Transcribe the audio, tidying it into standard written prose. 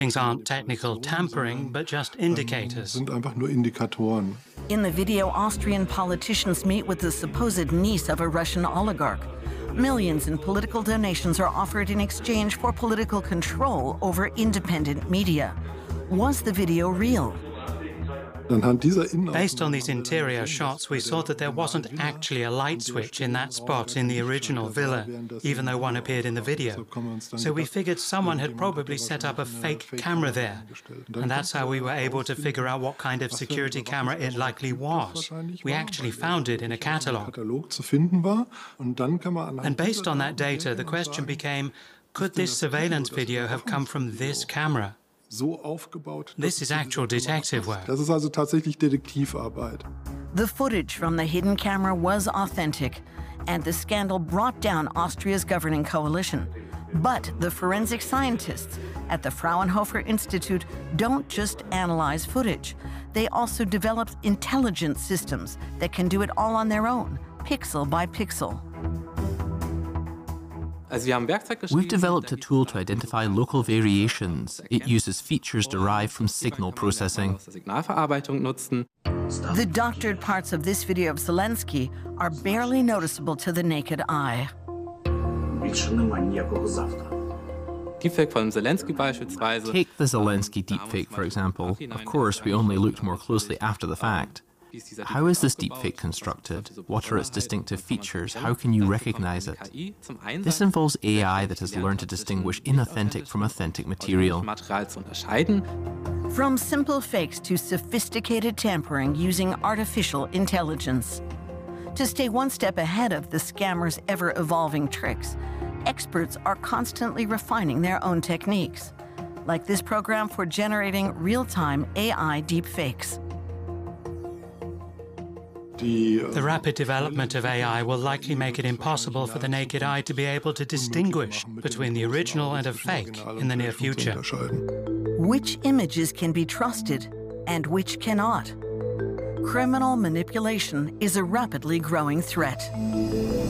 Things aren't technical tampering, but just indicators. Sind einfach nur Indikatoren. In the video, Austrian politicians meet with the supposed niece of a Russian oligarch. Millions in political donations are offered in exchange for political control over independent media. Was the video real? Based on these interior shots, we saw that there wasn't actually a light switch in that spot in the original villa, even though one appeared in the video. So we figured someone had probably set up a fake camera there, and that's how we were able to figure out what kind of security camera it likely was. We actually found it in a catalog. And based on that data, the question became, could this surveillance video have come from this camera? This is actual detective work. Das ist also tatsächlich Detektivarbeit. The footage from the hidden camera was authentic, and the scandal brought down Austria's governing coalition. But the forensic scientists at the Fraunhofer Institute don't just analyze footage. They also developed intelligence systems that can do it all on their own, pixel by pixel. We've developed a tool to identify local variations. It uses features derived from signal processing. The doctored parts of this video of Zelensky are barely noticeable to the naked eye. Take the Zelensky deepfake, for example. Of course, we only looked more closely after the fact. How is this deepfake constructed? What are its distinctive features? How can you recognize it? This involves AI that has learned to distinguish inauthentic from authentic material. From simple fakes to sophisticated tampering using artificial intelligence. To stay one step ahead of the scammers' ever-evolving tricks, experts are constantly refining their own techniques, like this program for generating real-time AI deepfakes. The rapid development of AI will likely make it impossible for the naked eye to be able to distinguish between the original and a fake in the near future. Which images can be trusted and which cannot? Criminal manipulation is a rapidly growing threat.